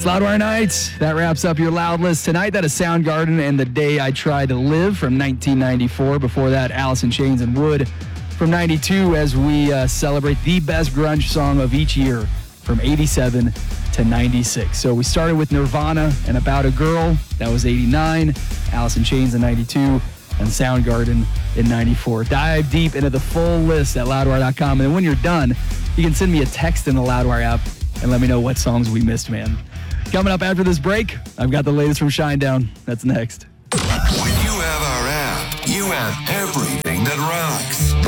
Loudwire Nights. That wraps up your Loud List tonight. That is Soundgarden and The Day I Tried to Live from 1994. Before that, Alice in Chains and Wood from 92 as we celebrate the best grunge song of each year from 87 to 96. So we started with Nirvana and About a Girl. That was 89. Alice in Chains in 92. And Soundgarden in 94. Dive deep into the full list at loudwire.com. And when you're done, you can send me a text in the Loudwire app and let me know what songs we missed, man. Coming up after this break, I've got the latest from Shinedown. That's next. When you have our app, you have everything that rocks.